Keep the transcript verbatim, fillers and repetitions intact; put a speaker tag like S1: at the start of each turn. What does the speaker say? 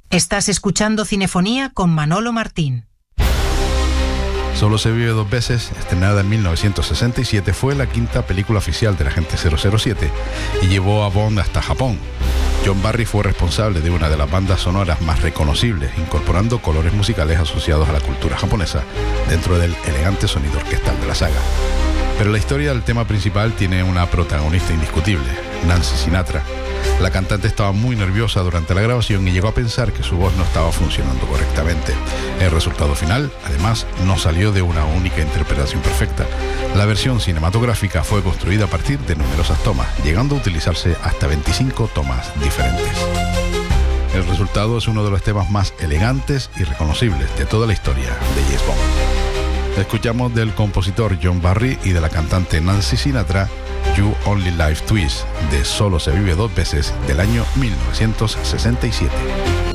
S1: Estás escuchando Cinefonía con Manolo Martín.
S2: Solo se vive dos veces, estrenada en mil novecientos sesenta y siete, fue la quinta película oficial del agente cero cero siete y llevó a Bond hasta Japón. John Barry fue responsable de una de las bandas sonoras más reconocibles, incorporando colores musicales asociados a la cultura japonesa dentro del elegante sonido orquestal de la saga. Pero la historia del tema principal tiene una protagonista indiscutible, Nancy Sinatra. La cantante estaba muy nerviosa durante la grabación y llegó a pensar que su voz no estaba funcionando correctamente. El resultado final, además, no salió de una única interpretación perfecta. La versión cinematográfica fue construida a partir de numerosas tomas, llegando a utilizarse hasta veinticinco tomas diferentes. El resultado es uno de los temas más elegantes y reconocibles de toda la historia de James Bond. Escuchamos del compositor John Barry y de la cantante Nancy Sinatra You Only Live Twice, de Solo se vive dos veces, del año mil novecientos sesenta y siete.